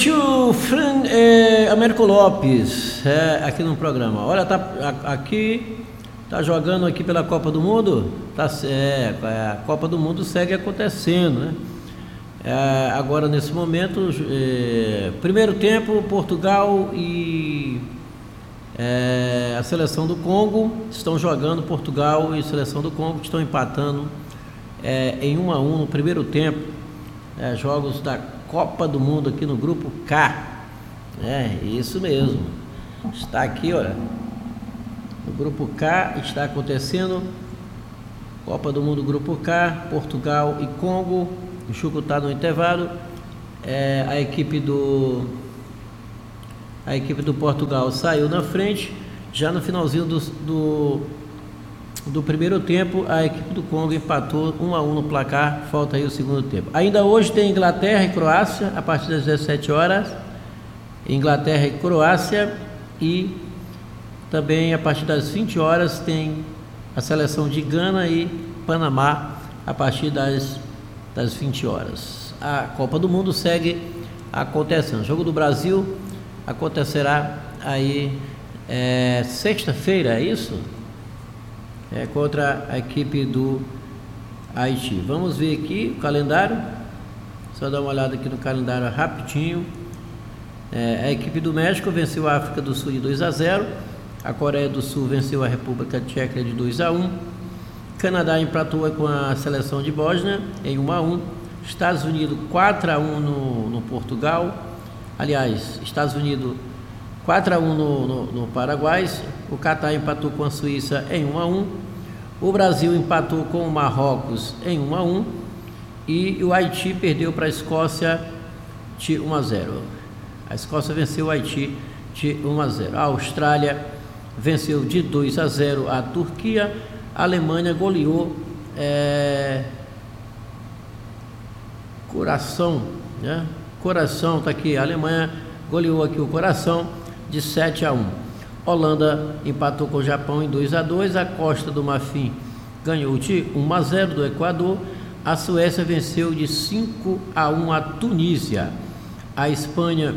tio Américo Lopes, aqui no programa. Olha, aqui tá jogando aqui pela Copa do Mundo, a Copa do Mundo segue acontecendo, né? Agora nesse momento, primeiro tempo, Portugal e a seleção do Congo estão jogando. Portugal e a seleção do Congo estão empatando em 1-1 no primeiro tempo, jogos da Copa do Mundo aqui no grupo K. Isso mesmo, está aqui, olha, no grupo K está acontecendo Copa do Mundo grupo K, Portugal e Congo. O Chuco está no intervalo. A equipe do Portugal saiu na frente. Já no finalzinho do primeiro tempo, a equipe do Congo empatou 1-1 no placar. Falta aí o segundo tempo. Ainda hoje tem Inglaterra e Croácia a partir das 17 horas. Inglaterra e Croácia. E também a partir das 20 horas tem a seleção de Gana e Panamá a partir das 20 horas. A Copa do Mundo segue acontecendo. O jogo do Brasil acontecerá aí sexta-feira, é isso? Contra a equipe do Haiti. Vamos ver aqui o calendário. Só dar uma olhada aqui no calendário rapidinho. A equipe do México venceu a África do Sul de 2-0. A Coreia do Sul venceu a República Tcheca de 2-1. Canadá empatou com a seleção de Bósnia em 1-1. Estados Unidos 4-1 no Portugal. Aliás, Estados Unidos 4-1 no Paraguai. O Catar empatou com a Suíça em 1-1. O Brasil empatou com o Marrocos em 1-1. E o Haiti perdeu para a Escócia de 1-0. A Escócia venceu o Haiti de 1-0. A Austrália venceu de 2-0 a Turquia. A Alemanha goleou Coração, né? Coração está aqui. A Alemanha goleou aqui o Coração de 7-1. Holanda empatou com o Japão em 2-2. A Costa do Marfim ganhou de 1-0 do Equador. A Suécia venceu de 5-1 a Tunísia. A Espanha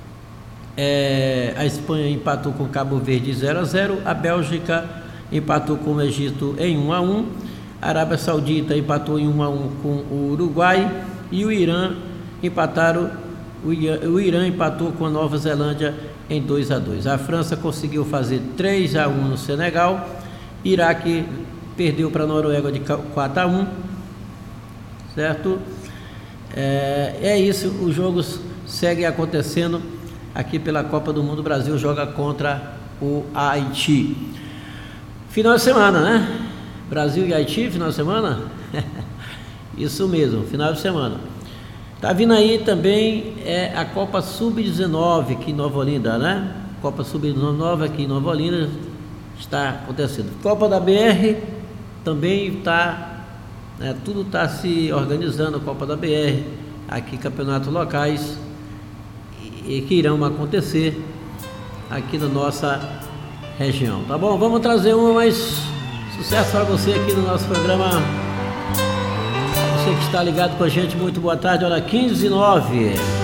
empatou com Cabo Verde 0-0. A Bélgica empatou com o Egito em 1-1. A Arábia Saudita empatou em 1-1 com o Uruguai. E o Irã empatou com a Nova Zelândia em 2-2. A França conseguiu fazer 3-1 no Senegal. Iraque perdeu para a Noruega de 4-1. Certo? É isso, os jogos seguem acontecendo aqui pela Copa do Mundo. O Brasil joga contra o Haiti. Final de semana, né? Brasil e Haiti, final de semana? Isso mesmo, final de semana. Tá vindo aí também a Copa Sub-19 aqui em Nova Olinda, né? Copa Sub-19 aqui em Nova Olinda está acontecendo. Copa da BR também está, tudo está se organizando. Copa da BR, aqui campeonatos locais e que irão acontecer aqui na nossa região, tá bom? Vamos trazer mais sucesso para você aqui no nosso programa. Você que está ligado com a gente, muito boa tarde. Olha, 15:09.